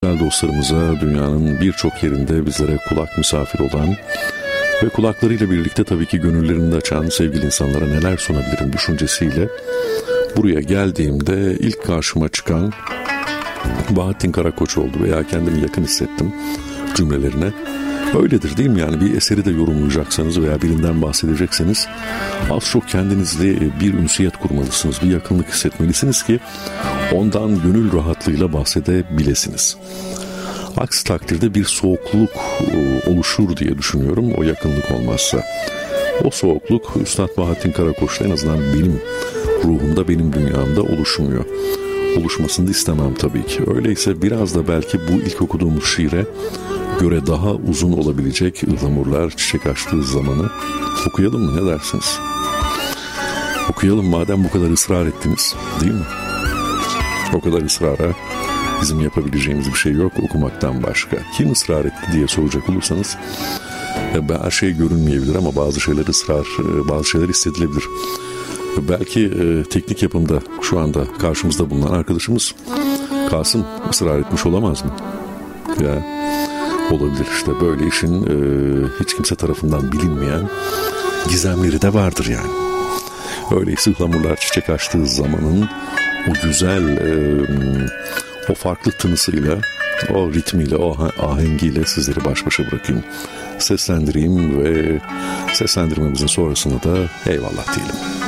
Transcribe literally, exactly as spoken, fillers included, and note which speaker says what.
Speaker 1: müzikal dostlarımıza, dünyanın birçok yerinde bizlere kulak misafir olan ve kulaklarıyla birlikte tabii ki gönüllerini açan sevgili insanlara neler sunabilirim düşüncesiyle buraya geldiğimde ilk karşıma çıkan Bahattin Karakoç oldu veya kendimi yakın hissettim cümlelerine. Öyledir değil mi? Yani bir eseri de yorumlayacaksanız veya birinden bahsedecekseniz az çok kendinizle bir ünsiyet kurmalısınız, bir yakınlık hissetmelisiniz ki ondan gönül rahatlığıyla bahsedebilesiniz. Aksi takdirde bir soğukluk oluşur diye düşünüyorum o yakınlık olmazsa. O soğukluk Üstad Bahattin Karakoç'ta en azından benim ruhumda, benim dünyamda oluşmuyor. Oluşmasını da istemem tabii ki. Öyleyse biraz da belki bu ilk okuduğumuz şiire göre daha uzun olabilecek ıhlamurlar çiçek açtığı zamanı okuyalım mı, ne dersiniz? Okuyalım madem bu kadar ısrar ettiniz, değil mi? O kadar ısrara bizim yapabileceğimiz bir şey yok okumaktan başka. Kim ısrar etti diye soracak olursanız her şey görünmeyebilir ama bazı şeyler ısrar, bazı şeyler hissedilebilir. Belki e, teknik yapımda şu anda karşımızda bulunan arkadaşımız Kasım ısrar etmiş olamaz mı? Ya olabilir işte, böyle işin e, hiç kimse tarafından bilinmeyen gizemleri de vardır yani. Öyleyse ıhlamurlar çiçek açtığı zamanın o güzel e, o farklı tınısıyla, o ritmiyle, o ahengiyle sizleri baş başa bırakayım, seslendireyim ve seslendirmemizin sonrasında da eyvallah diyelim.